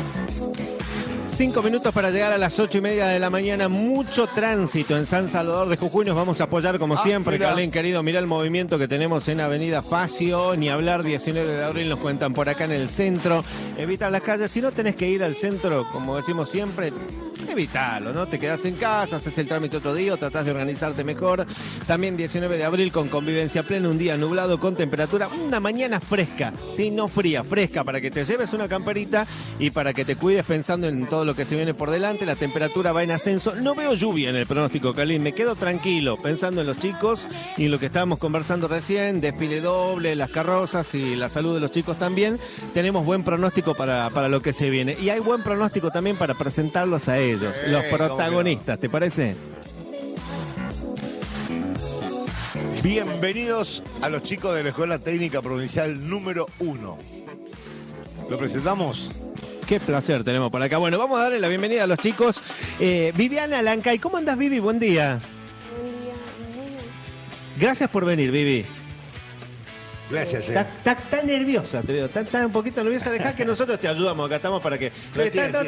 5 minutos para llegar a las 8:30 de la mañana. Mucho tránsito en San Salvador de Jujuy. Nos vamos a apoyar como siempre. Carlín, querido, mirá el movimiento que tenemos en Avenida Facio. Ni hablar, 19 de abril nos cuentan por acá en el centro. Evita las calles. Si no tenés que ir al centro, como decimos siempre, evitalo, ¿no? Te quedás en casa, haces el trámite otro día o tratás de organizarte mejor. También 19 de abril con convivencia plena, un día nublado con temperatura, una mañana fresca, ¿sí? No fría, fresca, para que te lleves una camperita y para que te cuides pensando en todo lo que se viene por delante. La temperatura va en ascenso. No veo lluvia en el pronóstico, Carlín. Me quedo tranquilo pensando en los chicos y en lo que estábamos conversando recién, desfile doble, las carrozas y la salud de los chicos también. Tenemos buen pronóstico para lo que se viene. Y hay buen pronóstico también para presentarlos a ellos, los protagonistas, ¿te parece? Bienvenidos a los chicos de la Escuela Técnica Provincial número 1. ¿Lo presentamos? Qué placer tenemos por acá. Bueno, vamos a darle la bienvenida a los chicos. Viviana Lancay, ¿cómo andás, Vivi? Buen día. Buen día, muy bien. Gracias por venir, Vivi. Gracias. Está nerviosa, te veo. Está un poquito nerviosa. Dejá que nosotros te ayudamos. Acá estamos para que... Está